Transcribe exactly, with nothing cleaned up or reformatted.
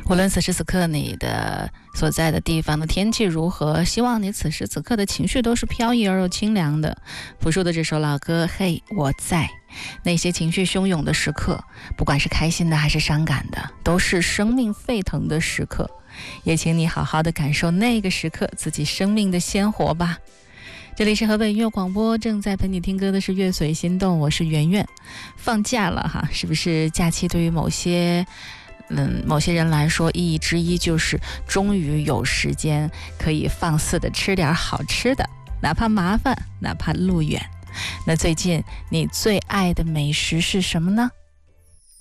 无论此时此刻你的所在的地方的天气如何，希望你此时此刻的情绪都是飘逸而又清凉的。朴树的这首老歌，嘿，我在。那些情绪汹涌的时刻，不管是开心的还是伤感的，都是生命沸腾的时刻，也请你好好的感受那个时刻自己生命的鲜活吧。这里是河北音乐广播，正在陪你听歌的是乐随心动，我是圆圆。放假了哈，是不是假期对于某些嗯，某些人来说意义之一就是终于有时间可以放肆的吃点好吃的，哪怕麻烦，哪怕路远。那最近你最爱的美食是什么呢？